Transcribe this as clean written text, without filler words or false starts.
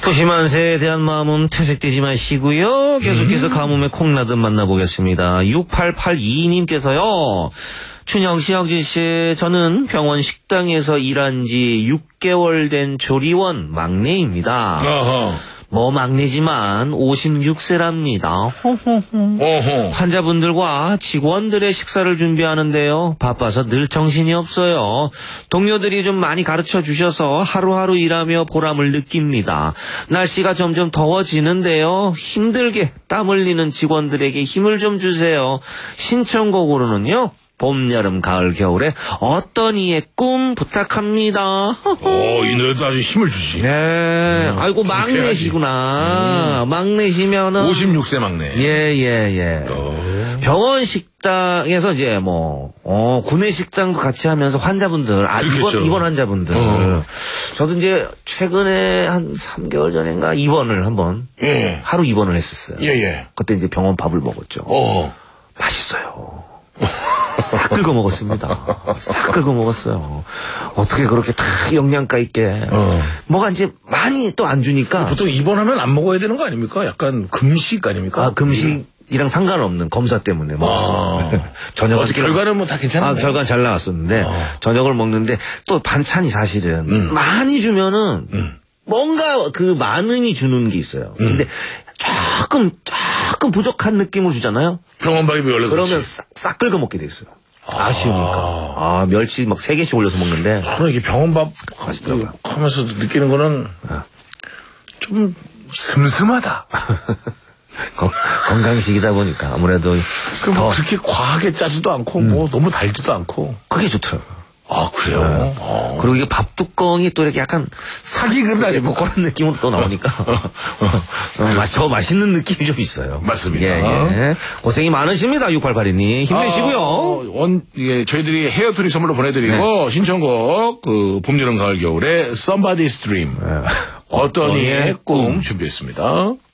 푸심한 새에 대한 마음은 퇴색되지 마시고요. 계속해서 가뭄에 콩나듯 만나보겠습니다. 6882님께서요. 춘영씨, 영진씨, 저는 병원 식당에서 일한 지 6개월 된 조리원 막내입니다. 어허. 뭐 막내지만 56세랍니다. 어허. 환자분들과 직원들의 식사를 준비하는데요. 바빠서 늘 정신이 없어요. 동료들이 좀 많이 가르쳐 주셔서 하루하루 일하며 보람을 느낍니다. 날씨가 점점 더워지는데요. 힘들게 땀 흘리는 직원들에게 힘을 좀 주세요. 신청곡으로는요. 봄, 여름, 가을, 겨울에 어떤 이의 꿈 부탁합니다. 이 노래도 아주 힘을 주지. 네. 아이고, 막내시구나. 막내시면은. 56세 막내. 예. 병원 식당에서 이제 구내 식당도 같이 하면서 환자분들, 입원 환자분들. 저도 이제 최근에 한 3개월 전인가 입원을 한번. 예. 하루 입원을 했었어요. 예. 그때 이제 병원 밥을 먹었죠. 맛있어요. 싹 긁어 먹었습니다. 싹 긁어 먹었어요. 어떻게 그렇게 다 영양가 있게. 뭐가 이제 많이 또 안 주니까. 보통 입원하면 안 먹어야 되는 거 아닙니까? 약간 금식 아닙니까? 금식이랑 상관없는 검사 때문에 먹었어요. 저녁을 결과는 뭐 다 괜찮은데. 결과는 잘 나왔었는데 저녁을 먹는데 또 반찬이 사실은 많이 주면은 뭔가 그 많으니 주는 게 있어요. 근데 조금 부족한 느낌을 주잖아요. 병원 밥이 원래 그러면 싹 긁어 먹게 돼 있어요. 아쉬우니까. 멸치 막 3개씩 올려서 먹는데. 저는 이렇게 병원 밥 맛있더라고요. 하면서 느끼는 거는 좀 슴슴하다. 건강식이다 보니까 아무래도 뭐 그렇게 과하게 짜지도 않고 뭐 너무 달지도 않고. 그게 좋더라고요. 그래요? 그리고 이게 밥 뚜껑이 또 이렇게 약간 사기 근날이고 그런 느낌으로 또 나오니까 더 맛있는 느낌이 좀 있어요. 맞습니다. 예. 고생이 많으십니다. 6882님. 힘내시고요. 저희들이 헤어토니 선물로 보내드리고 신청곡 봄, 여름, 가을, 겨울에 Somebody's Dream 어떤 이의 꿈 준비했습니다.